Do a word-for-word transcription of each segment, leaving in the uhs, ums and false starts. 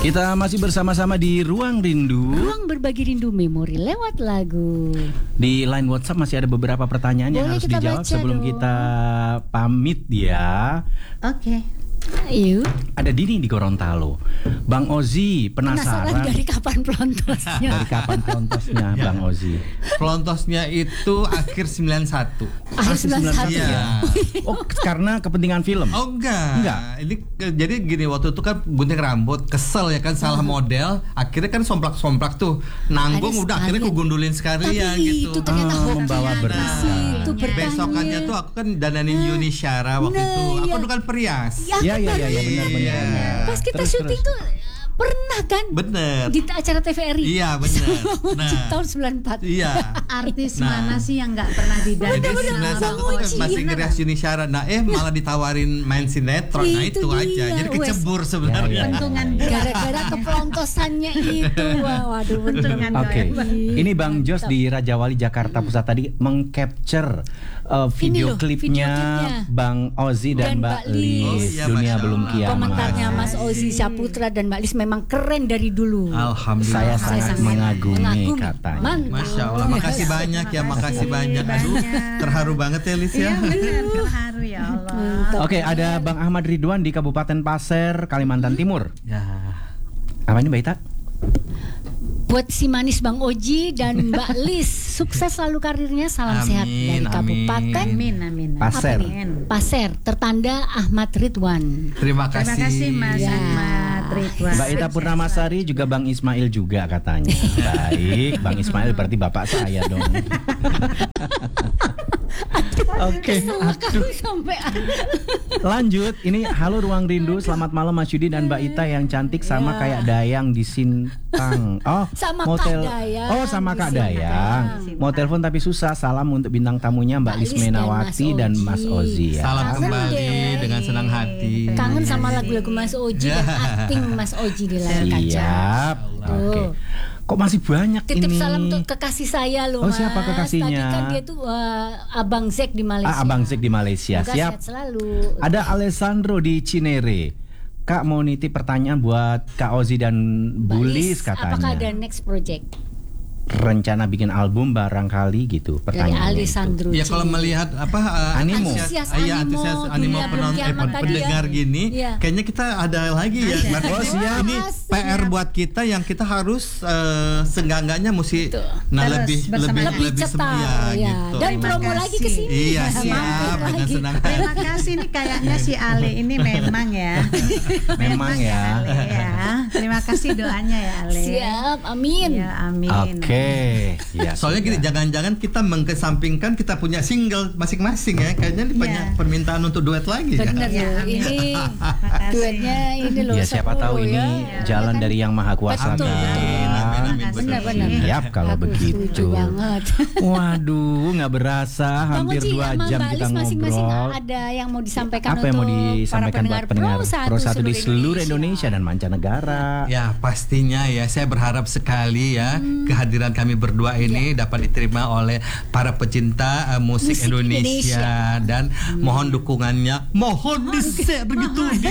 Kita masih bersama-sama di Ruang Rindu. Ruang berbagi rindu memori lewat lagu. Di line WhatsApp masih ada beberapa pertanyaan yang Boleh harus kita dijawab baca sebelum dong. kita pamit ya. Oke. Yuk. Ada Dini di Gorontalo. Bang Ozi Penasaran penasaran dari kapan pelontosnya? dari kapan pelontosnya Bang Ozi? Pelontosnya itu akhir sembilan satu. Akhir Masih sembilan puluh satu Iya. ya. Oh, karena kepentingan film. Oh enggak. Enggak. Ini ke- jadi gini, waktu itu kan gunting rambut, kesel ya kan, salah model, akhirnya kan somplak-somplak tuh. Nanggung Ada udah akhirnya sekalian. kugundulin sekalian Tapi gitu. itu ternyata Ah, hoki. membawa berkah. Itu berkahnya. Besokannya tuh aku kan dananin Yuni Syara waktu Nah, itu. Aku iya. tuh kan perias. Ya ya ya ya benar benar. Iya. benar. Pas kita Terus, syuting terus. tuh pernah kan Bener. di acara T V R I. Iya bener. Nah. Tahun sembilan puluh empat. Iya. Artis Nah. mana sih yang nggak pernah didandanin? Jadi Bener-bener sembilan satu Bang tuh Oji. masih ngerias Yuni Syara. Nah eh malah ditawarin main sinetron. Nah Itu itu aja. dia, Jadi wes. kecebur Ya, sebenarnya. ya. Bentungan Gara-gara kepelontosannya itu. Wah, waduh bener. Bentungan Oke, doyan. ini Bang Jos di Raja Wali Jakarta Pusat tadi mengcapture uh, video loh, klipnya video klipnya. Bang Ozi dan, Dan Mbak Mbak Lis. Lis. Oh, iya, Dunia Masya belum Allah. kiamat. Komentarnya Mas Ozi Saputra dan Mbak Lis memang keren dari dulu. Alhamdulillah. Saya Saya sangat sangat mengagumi, mengagumi. katanya. Mantap. Masya Allah, makasih banyak ya, makasih banyak. Aduh, banyak. terharu banget ya Lis Iya ya. benar, terharu ya Allah. Oke, ada Bang Ahmad Ridwan di Kabupaten Pasir, Kalimantan Timur. Ya. Apa ini Mbak Ita? Buat si manis Bang Oji dan Mbak Lis, sukses selalu karirnya. Salam Amin, sehat dari amin. Kabupaten Amin amin. Pasir. Amin. Pasir, tertanda Ahmad Ridwan. Terima kasih. Terima kasih Mas Ya. Ahmad Ridwan. Mbak Ita Purnamasari juga Bang Ismail juga katanya. Baik, Bang Ismail berarti bapak saya dong. Oke, Aduh, sampai lanjut. Ini halo Ruang Rindu, selamat malam Mas Yudi dan Mbak Ita yang cantik sama Ya. kayak Dayang di Sintang. Oh, Sama mau Kak tel- Dayang Oh, sama di Kak Sintang. Dayang. Mau telepon tapi susah. Salam untuk bintang tamunya Mbak Mbak Lis Lis dan Menawati Mas dan Oji. Mas Ozi ya. Salam Kangen kembali deh. dengan senang hati. kangen sama lagu-lagu Mas Oji dan akting Mas Oji di layar kaca. Siap. Oke. Tuh. Kok masih banyak Titip ini? salam untuk kekasih saya loh Oh, Mas. siapa kekasihnya? Tadi kan dia tuh uh, Abang Zek di Malaysia. Ah, Abang Zek di Malaysia. Semoga Siap. sehat selalu. Ada Alessandro di Cinere. Kak mau nitip pertanyaan buat Kak Ozi dan Mbak Bulis Lis, katanya. apakah ada next project Rencana bikin album barangkali gitu dari pertanyaannya itu. Alessandro? Ya kalau Cini? melihat apa uh, Animo. antusias, Antusias iya, animo, antusias dunia animo belum penonton eh, kiamat tadi pendengar ya. gini, Iya. kayaknya kita ada lagi ya. Berarti Oh, siap. Ini Mas, P R siap. buat kita yang kita harus uh, seenggak-enggaknya mesti Betul. nah Terus lebih bersama- lebih lebih lebih cetar sem- iya, ya. gitu. Dan Terima promo kasih. lagi ke sini. Iya, Mampir siap dengan lagi. senang Terima hati. kasih nih kayaknya si Ale ini memang ya. Memang ya. Ale ya. Terima kasih doanya ya Ale. Siap, amin. Ya amin. Oke. Ya, Soalnya gini, sudah. jangan-jangan kita mengkesampingkan kita punya single masing-masing ya. Kayaknya ini Iya. banyak permintaan untuk duet lagi ya. Bener Ya, loh, amin. ini Makasih. duetnya ini loh. Ya siapa seru tahu ini ya. jalan Ya kan? dari Yang Maha Kuasa Betul, kan. betul. Amin, amin, amin. Benar-benar. Siap kalau Aku begitu. setuju banget. Waduh, nggak berasa hampir Bang Oji, dua sama jam Mbak kita Lis masing-masing ngobrol. ada yang mau disampaikan Apa yang mau untuk disampaikan para buat pendengar Pro satu di seluruh Indonesia dan mancanegara? Ya pastinya ya, saya berharap sekali ya Hmm. kehadiran kami berdua ini dapat diterima oleh para pecinta uh, musik, Musik Indonesia, Indonesia. dan mohon dukungannya, mohon di share gitu di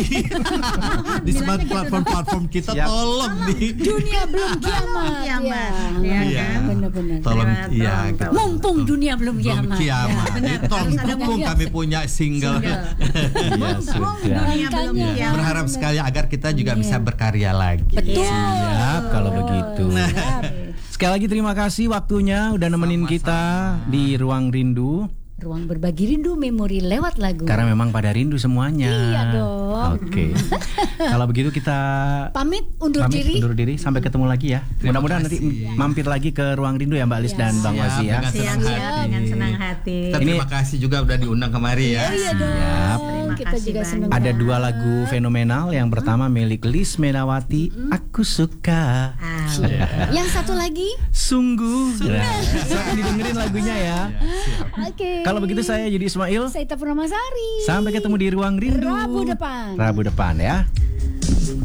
di smart platform-platform kita, Siap. tolong di Dunia belum kiamat. Kiamat, Ya, ya Iya. kan? benar-benar. tolong Terima- ya tolong, gitu. tolong. Mumpung dunia belum Belum kiamat. kiamat. Ya, benar. Jadi tolong Harus ada dukung yang- kami punya single. Single. Ya sudah. Dunia belum Makanya. kiamat. Berharap sekali agar kita juga Iya. bisa berkarya lagi. Betul. Siap kalau begitu. Siap. Sekali lagi terima kasih waktunya udah nemenin Sama-sama. kita di Ruang Rindu. Ruang berbagi rindu memori lewat lagu. Karena memang pada rindu semuanya. Iya dong. Oke. Kalau begitu kita Pamit undur pamit diri. undur diri sampai ketemu lagi ya. Terima Mudah-mudahan nanti kasih. mampir lagi ke Ruang Rindu ya Mbak Lis Ya. dan Bang Siap, Wazi ya. dengan senang Siap, hati. dengan senang hati. Kita Ini- terima kasih juga udah diundang kemari ya. Iya dong. Siap. Terima Kita kasih juga banyak. senang. Ada dua lagu fenomenal. Yang pertama milik Lis Menawati, Aku Suka. Ah, Yang satu lagi. Sungguh. Nah, silahkan didengerin lagunya ya. Oke. Kalau begitu saya Yudi Ismail. Saya Ita Purnamasari. Sampai ketemu di Ruang Rindu Rabu depan. Rabu depan ya.